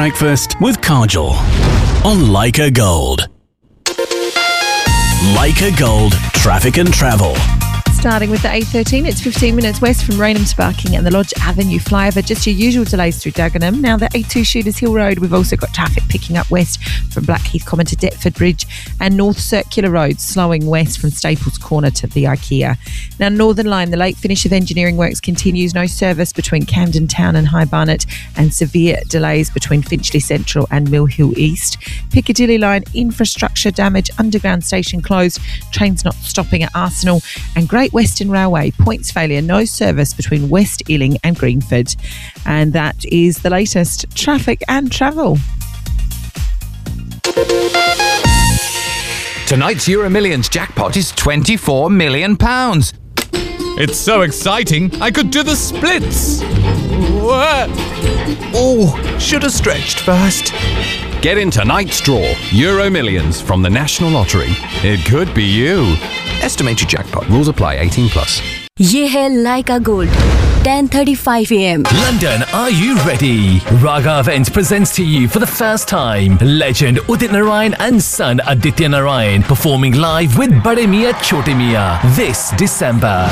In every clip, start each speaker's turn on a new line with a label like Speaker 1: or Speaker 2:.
Speaker 1: breakfast with Kajal on Leica Gold. Leica Gold Traffic and Travel.
Speaker 2: Starting with the A13, it's 15 minutes west from Raynham to Barking and the Lodge Avenue flyover. Just your usual delays through Dagenham. Now the A2 Shooters Hill Road, we've also got traffic picking up west from Blackheath Common to Deptford Bridge, and North Circular Road slowing west from Staples Corner to the IKEA. Now Northern Line, the late finish of engineering works continues. No service between Camden Town and High Barnet, and severe delays between Finchley Central and Mill Hill East. Piccadilly Line, infrastructure damage, underground station closed, trains not stopping at Arsenal, and Great Western Railway, points failure, no service between West Ealing and Greenford. And that is the latest traffic and travel.
Speaker 3: Tonight's Euro Millions jackpot is £24 million. It's so exciting, I could do the splits. Oh, should have stretched first. Get in tonight's draw, Euro Millions from the National Lottery. It could be you. Estimated jackpot. Rules apply. 18+.
Speaker 4: ये है Leica Gold, 10:35 a.m.
Speaker 5: London, are you ready? Raga Events presents to you for the first time legend Udit Narayan and son Aditya Narayan performing live with Bade Miyan Chote Miyan this December.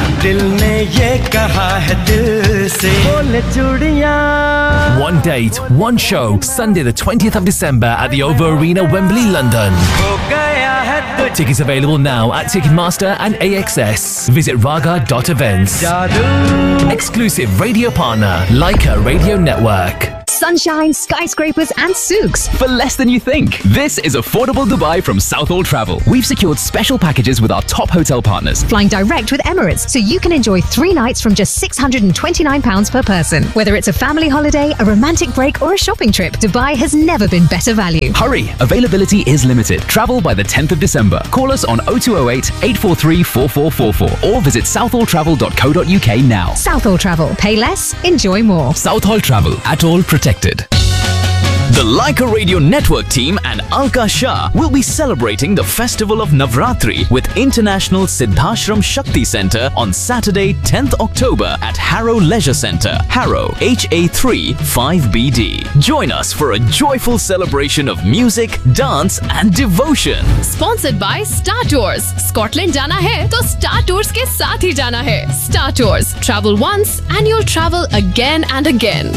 Speaker 5: One date, one show, Sunday the 20th of December at the Ovo Arena, Wembley, London. Tickets available now at Ticketmaster and AXS. Visit raga.events. Exclusive radio partner, Leica Radio Network.
Speaker 6: Sunshine, skyscrapers and souks.
Speaker 7: For less than you think. This is Affordable Dubai from Southall Travel. We've secured special packages with our top hotel partners.
Speaker 6: Flying direct with Emirates, so you can enjoy 3 nights from just £629 per person. Whether it's a family holiday, a romantic break or a shopping trip, Dubai has never been better value.
Speaker 7: Hurry, availability is limited. Travel by the 10th of December. Call us on 0208 843 4444 or visit southalltravel.co.uk now.
Speaker 6: Southall Travel. Pay less, enjoy more.
Speaker 7: Southall Travel, at all protected. The Leica Radio Network team and Alka Shah will be celebrating the festival of Navratri with International Siddhashram Shakti Centre on Saturday, 10th October at Harrow Leisure Centre, Harrow, HA3 5BD. Join us for a joyful celebration of music, dance and devotion.
Speaker 8: Sponsored by Star Tours. Scotland जाना है तो Star Tours के साथ ही जाना है. Star Tours. Travel once and you'll travel again and again.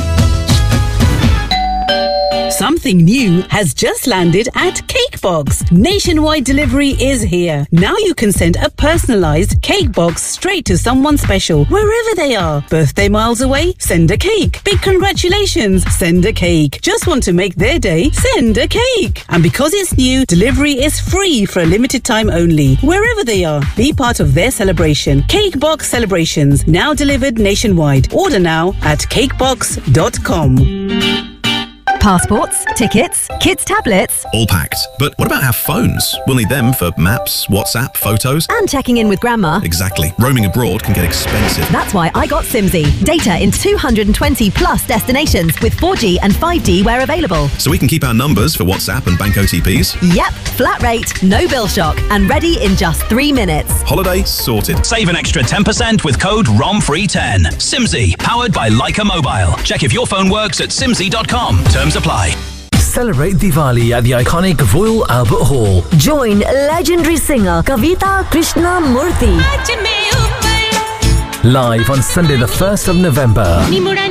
Speaker 9: Something new has just landed at Cakebox. Nationwide delivery is here. Now you can send a personalised cake box straight to someone special, wherever they are. Birthday miles away? Send a cake. Big congratulations? Send a cake. Just want to make their day? Send a cake. And because it's new, delivery is free for a limited time only. Wherever they are, be part of their celebration. Cakebox Celebrations, now delivered nationwide. Order now at cakebox.com.
Speaker 6: Passports, tickets, kids' tablets.
Speaker 10: All packed. But what about our phones? We'll need them for maps, WhatsApp, photos.
Speaker 6: And checking in with grandma.
Speaker 10: Exactly. Roaming abroad can get expensive.
Speaker 6: That's why I got Simsy. Data in 220 plus destinations with 4G and 5D where available.
Speaker 10: So we can keep our numbers for WhatsApp and bank OTPs?
Speaker 6: Yep. Flat rate, no bill shock, and ready in just 3 minutes.
Speaker 10: Holiday sorted.
Speaker 11: Save an extra 10% with code ROMFREE10. Simsy, powered by Leica Mobile. Check if your phone works at simsy.com. Terms apply.
Speaker 5: Celebrate Diwali at the iconic Royal Albert Hall.
Speaker 4: Join legendary singer Kavita Krishnamurthy.
Speaker 5: Live on Sunday the 1st of November.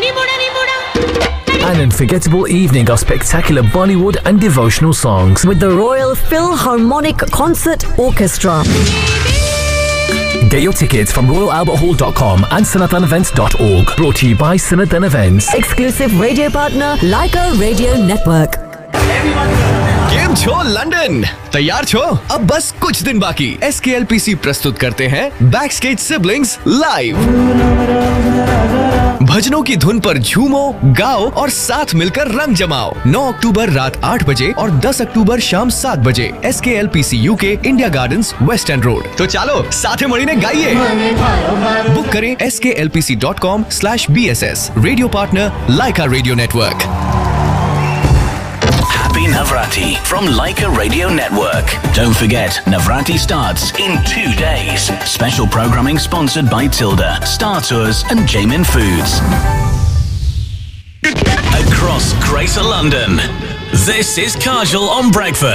Speaker 5: An unforgettable evening of spectacular Bollywood and devotional songs
Speaker 4: with the Royal Philharmonic Concert Orchestra.
Speaker 5: Get your tickets from royalalberthall.com and sanathanevents.org. Brought to you by Sanathan Events.
Speaker 4: Exclusive radio partner Leica Radio Network.
Speaker 12: Game छो London तैयार छो अब बस कुछ दिन बाकी SKLPC प्रस्तुत करते हैं बैकस्टेज सिबलिंग्स लाइव भजनों की धुन पर झूमो गाओ और साथ मिलकर रंग जमाओ 9 अक्टूबर रात 8 बजे और 10 अक्टूबर शाम 7 बजे SKLPC UK India gardens waste and road तो चलो साथे मळीने गाइए बुक करें sklpc.com/bss radio partner Leica Radio Network.
Speaker 1: Happy Navrati from Leica Radio Network. Don't forget, Navrati starts in 2 days. Special programming sponsored by Tilda, Star Tours and Jamin Foods. across Greater London. This is Kajal on Breakfast.